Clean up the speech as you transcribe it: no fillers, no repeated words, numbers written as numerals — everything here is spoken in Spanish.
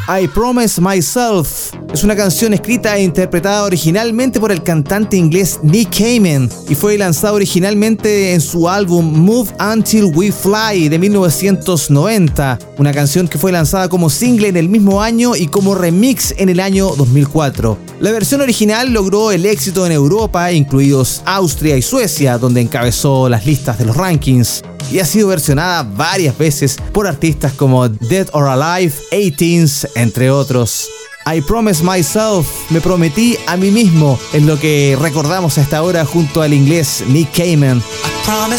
I Promise Myself es una canción escrita e interpretada originalmente por el cantante inglés Nick Cayman y fue lanzada originalmente en su álbum Move Until We Fly de 1990, una canción que fue lanzada como single en el mismo año y como remix en el año 2004. La versión original logró el éxito en Europa, incluidos Austria y Suecia, donde encabezó las listas de los rankings, y ha sido versionada varias veces por artistas como Dead or Alive, 18s, entre otros. I Promise Myself, me prometí a mí mismo, es lo que recordamos a esta hora junto al inglés Nick Cayman. I promise